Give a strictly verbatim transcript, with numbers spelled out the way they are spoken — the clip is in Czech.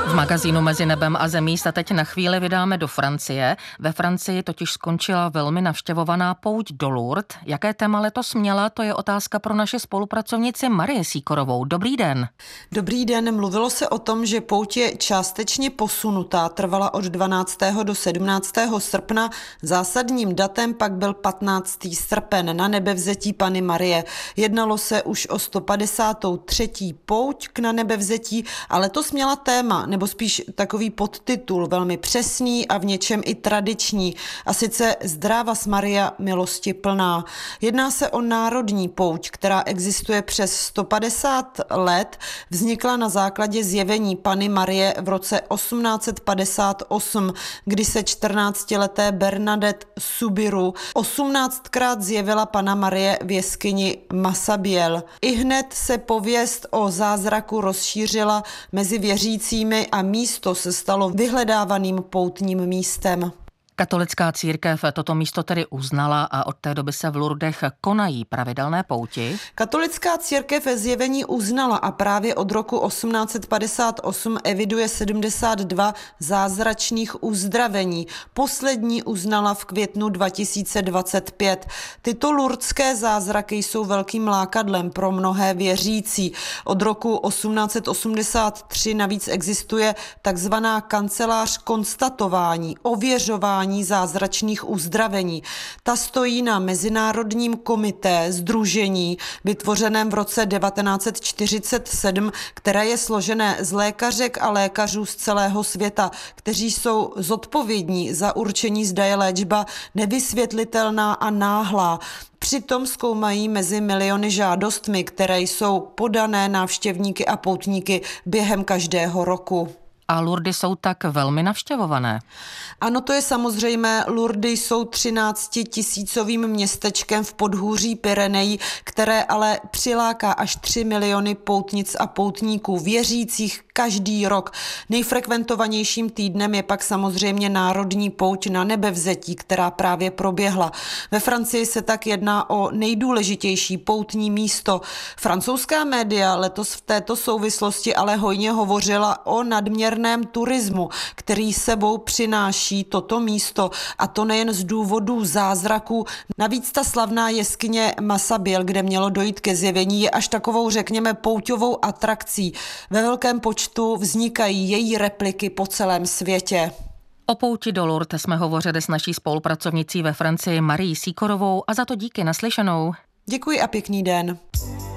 V magazínu Mezi nebem a zemí se teď na chvíli vydáme do Francie. Ve Francii totiž skončila velmi navštěvovaná pouť do Lourdes. Jaké téma letos měla, to je otázka pro naši spolupracovnici Marii Sýkorovou. Dobrý den. Dobrý den. Mluvilo se o tom, že pouť je částečně posunutá, trvala od dvanáctého do sedmnáctého srpna. Zásadním datem pak byl patnáctého srpen na nebevzetí Panny Marie. Jednalo se už o sto padesátou třetí pouť k na nebevzetí a letos měla téma, nebo spíš takový podtitul, velmi přesný a v něčem i tradiční, a sice Zdravas Maria, milosti plná. Jedná se o národní pouť, která existuje přes sto padesát let, vznikla na základě zjevení Panny Marie v roce osmnáct set padesát osm, kdy se čtrnáctileté Bernadette Soubirous osmnáctkrát zjevila Panna Marie v jeskyni Massabielle. I hned se pověst o zázraku rozšířila mezi věřícími a místo se stalo vyhledávaným poutním místem. Katolická církev toto místo tedy uznala a od té doby se v Lourdech konají pravidelné pouti. Katolická církev zjevení uznala a právě od roku osmnáct set padesát osm eviduje sedmdesát dva zázračných uzdravení. Poslední uznala v květnu dva tisíce dvacet pět. Tyto lourdské zázraky jsou velkým lákadlem pro mnohé věřící. Od roku osmnáct set osmdesát tři navíc existuje takzvaná kancelář konstatování, ověřování zázračných uzdravení. Ta stojí na Mezinárodním komité sdružení, vytvořeném v roce devatenáct set čtyřicet sedm, které je složené z lékařek a lékařů z celého světa, kteří jsou zodpovědní za určení, zda je léčba nevysvětlitelná a náhlá. Přitom zkoumají mezi miliony žádostmi, které jsou podané návštěvníky a poutníky během každého roku. A Lourdes jsou tak velmi navštěvované. Ano, to je samozřejmé. Lourdes jsou třináctitisícovým městečkem v podhůří Pyrenejí, které ale přiláká až tři miliony poutnic a poutníků, věřících každý rok. Nejfrekventovanějším týdnem je pak samozřejmě národní pouť na nebevzetí, která právě proběhla. Ve Francii se tak jedná o nejdůležitější poutní místo. Francouzská média letos v této souvislosti ale hojně hovořila o nadměrném turismu, který sebou přináší toto místo, a to nejen z důvodů zázraků. Navíc ta slavná jeskyně Massabielle, kde mělo dojít ke zjevení, je až takovou, řekněme, pouťovou atrakcí. Ve velkém počtu vznikají její repliky po celém světě. O pouti do Lourdes jsme hovořili s naší spolupracovnicí ve Francii Marií Sýkorovou a za to díky, naslyšenou. Děkuji a pěkný den.